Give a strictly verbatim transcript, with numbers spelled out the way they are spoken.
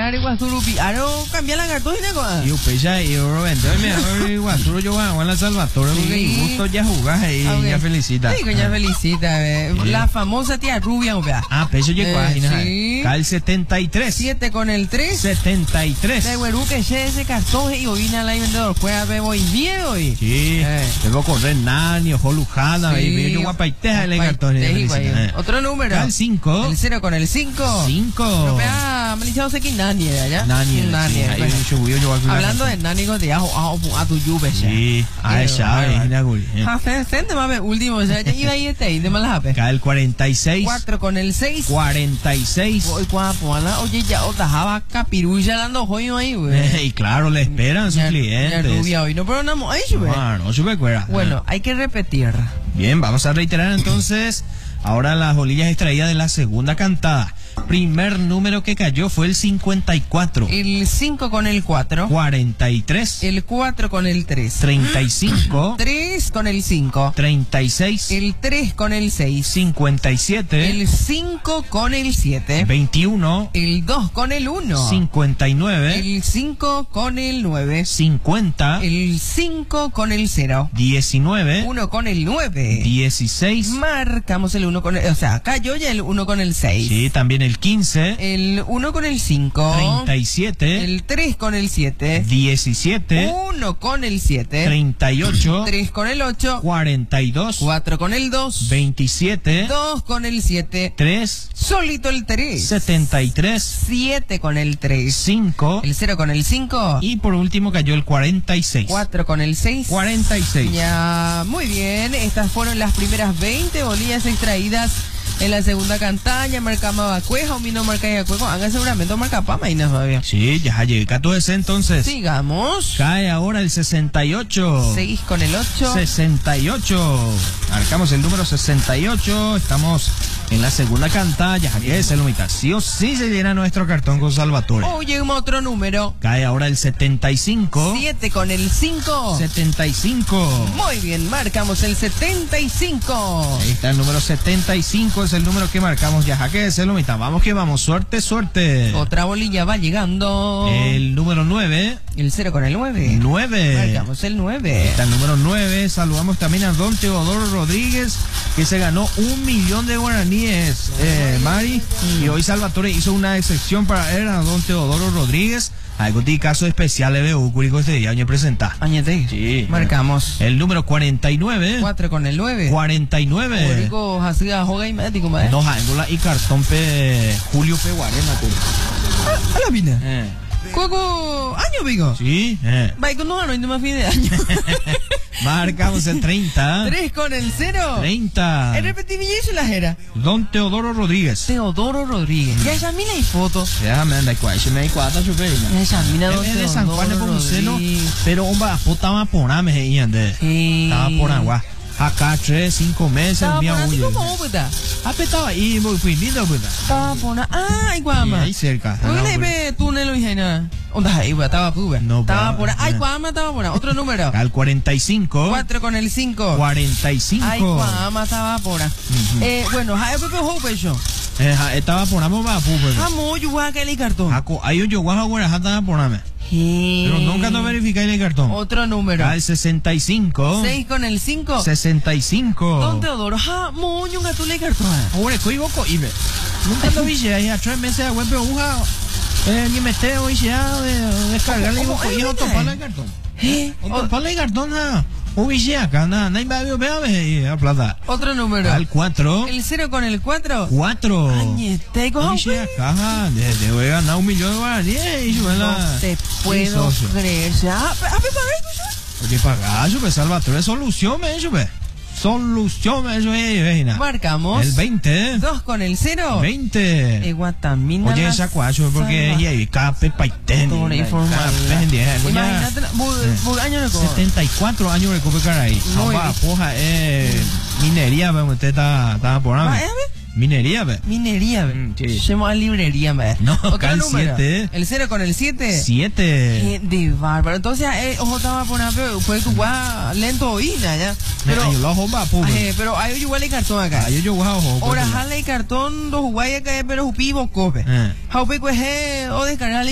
Ari Guasurupi. Aro, cambia la cartón y cosa. Yo pesa y yo vendo mejor Guasuro yo voy a la Salvatore porque justo ya jugás y Okay. ya felicita. Sí, que ya felicita. eh. Sí. La famosa tía rubia, vea. Ah, peso llegó Eh, ahí, ¿no? sí. Cae el setenta y tres. siete con el tres. setenta y tres. De güerú que che ese cartón y hoy viene la vendedor. Juega bebo y miedo y. Sí, Eh. debo correr nani, ojo lujana, Sí. y yo guapaiteja el cartón. Guapaiteja, güey. Otro número. Cae el cinco. El cero con el cinco. cinco. Europea, Melissa sé que Nani, ¿ya? Nani, Nani. sí, ahí bueno. yo voy, yo voy a Hablando de Nani, con te a a tu yuve, ya. Sí, a esa, es inagul. Hace sente más último, ya iba ahí este, de malape. Cae el cuarenta y seis. cuatro con el seis. cuarenta y seis. Voy guapo, ala, oye, ya otra java capirulla dando joyo ahí, güey. Eh, y claro, le esperan sus Ya- clientes. Ya rubia hoy, no, pero no, ahí sube. Ah, no sube cuera. Bueno, hay que repetir. Bien, vamos a reiterar entonces ahora las bolillas extraídas de la segunda cantada. Primer número que cayó fue el cincuenta y cuatro, El cinco con el cuatro. cuarenta y tres, El cuatro con el tres. treinta y cinco, tres con el cinco. treinta y seis, El tres con el seis. cincuenta y siete, El cinco con el siete. veintiuno, El dos con el uno. cincuenta y nueve, El cinco con el nueve. cincuenta, El cinco con el cero. diecinueve, uno con el nueve. dieciséis, Marcamos el uno con el... O sea, cayó ya el uno con el seis. sí, también el quince, El uno con el cinco. treinta y siete, El tres con el siete. diecisiete, uno con el siete. treinta y ocho, tres con el ocho. cuarenta y dos, cuatro con el dos. veintisiete, dos con el siete. tres, Solito el tres. setenta y tres, siete con el tres. cinco El cero con el cinco. y por último cayó el cuarenta y seis. cuatro con el seis. cuarenta y seis. Ya, muy bien. Estas fueron las primeras veinte bolillas extraídas en la segunda cantaña. Marcama Bacueja, o Mino Marca y Acuejo. Haga seguramente marca Pama y no todavía. Sí, ya llegué a todo ese entonces. Sigamos. Cae ahora el sesenta y ocho. seis con el ocho. sesenta y ocho. Marcamos el número sesenta y ocho. Estamos en la segunda cantalla. Ya es el mitad. Sí o sí se llena nuestro cartón con Salvatore. Oh, llegamos a otro número. Cae ahora el setenta y cinco. siete con el cinco. setenta y cinco. Muy bien, marcamos el setenta y cinco. Ahí está el número setenta y cinco, es el número que marcamos ya. Jaque es el mitad. Vamos que vamos. Suerte, suerte. Otra bolilla va llegando. El número nueve. El cero con el nueve. nueve. Marcamos el nueve. Está el número nueve. Saludamos también a don Teodoro Rodríguez, que se ganó un millón de guaraníes, eh, Mari. Y hoy Salvatore hizo una excepción para él, a don Teodoro Rodríguez. Algo de caso especial de Ucurico este día, año presenta. Añete. Sí. Marcamos. El número cuarenta y nueve. cuatro con el nueve. cuarenta y nueve. Rico, hacía joga y médico, madre. No, Ángola y cartón pe Julio P. Guarena. A la mina. Eh. Coco, año, pico. Sí. Eh. Vai con no, no, no más fin de año. Marcamos el treinta. tres con el cero. treinta. El repetibillo y la jera. Don Teodoro Rodríguez. Teodoro Rodríguez. Ya Yamina hay foto. Déjame andar con eso, me hay cuatro chupeina. Ya Yamina Él don es de San Juan de Teodoro Pomuceno, Rodríguez. pero un bajo estaba por nada, me ande. Sí. Estaba por agua. Acá tres, cinco meses, Estaba un día por así huye. como puta. Ah, pero estaba ahí, muy finito, puta. Estaba por na- Ay, Sí, guama. ahí cerca. Oye, Ah, le ve túnel o hijena. ¿Dónde ahí, güey? Estaba pu, güey. No, Estaba pa- por ahí. Ay, eh. guama, estaba por ahí. Otro número. Al cuarenta y cinco. cuatro con el cinco. cuarenta y cinco. Ay, guama, estaba por ahí. Eh, bueno, hay Pepe Hope, yo. Eh, ja, estaba por nada, va, pues. Amo, yo voy a caer el cartón. Jaco, ahí yo voy a jugar, estaba por nada. Sí. Pero nunca no verificé el cartón. Otro número. Al sesenta y cinco. seis con el cinco. sesenta y cinco. Don Teodoro, ja, moño, un gato le cartón. Ahora, ¿qué iba a ir? Nunca lo vi, ya, ya, tres meses de web, pero uja, eh, ni me tengo, y ya, descargarle, y ¿Cómo? voy ¿Cómo? a toparle el cartón. ¿Eh? O toparle el cartón, nada. O vi acá, nada, nadie va a ver, vea, y a plata. Otro número. Al cuatro. El cero con el cuatro. cuatro. Añete, cojo. Oye, acá, de, de voy a ganar un millón de guaraníes, y yo, No la. te Sí, puedo socio. creer. Ya, a ver, pagar, Oye, paga, yo, pues, Salvatore, solución, me, yo, pues. Solución, me, yo, eh, marcamos. El veinte. dos con el cero. veinte. Eh, Guatamina. Oye, la esa cuacho, porque salva. y ahí cape paiten. Todo informal. Imagínate, bu- bu- año de cojo. setenta y cuatro años de cope caray. Muy No va, bien. poja, eh, minería, ve, usted está, está por Va, ahí. eh, ve. Minería, ve. Minería, ve. Mm, sí. Llevamos a librería, ve. No, Otro acá el número. siete. El cero con el siete. Siete. Qué de bárbaro. Entonces, eh, ojo, estaba por ahí, fue tu gua lento oína, ya. Pero, Ay, lo hago, va, pues. eh, pero hay igual el cartón acá. Ay, yo, guau, ojo. Ahora, jale el cartón, dos guayas que pero jupivo cope. Eh. Jaupe, pues, eh, o descargar